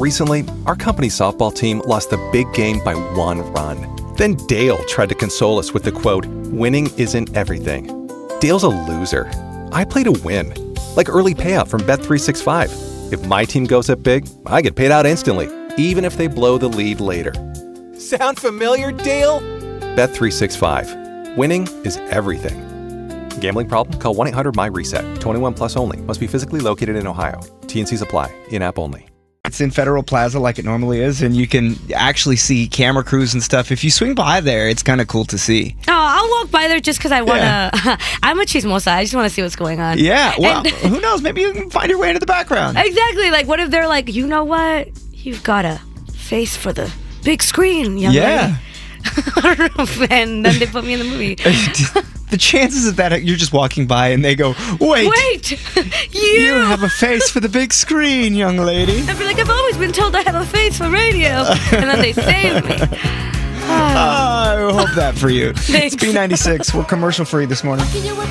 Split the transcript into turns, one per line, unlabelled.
Recently, our company's softball team lost the big game by 1 run. Then Dale tried to console us with the quote, "Winning isn't everything." Dale's a loser. I play to win. Like early payout from Bet365. If my team goes up big, I get paid out instantly, even if they blow the lead later. Sound familiar, Dale? Bet365. Winning is everything. Gambling problem? Call 1-800-MY-RESET. 21 plus only. Must be physically located in Ohio. T&Cs apply. In-app only.
It's in Federal Plaza like it normally is, and you can actually see camera crews and stuff. If you swing by there, it's kind of cool to see.
Oh, I'll walk by there just because I want to. I'm a chismosa. I just want to see what's going on.
Yeah, well, who knows? Maybe you can find your way into the background.
Exactly. Like, what if they're like, you know what? You've got a face for the big screen, young lady. And then they put me in the movie.
The chances of that, you're just walking by and they go, Wait! You have a face for the big screen, young lady.
I'd be like, I've always been told I have a face for radio. And then they save me.
I hope that for you. It's B96. We're commercial free this morning.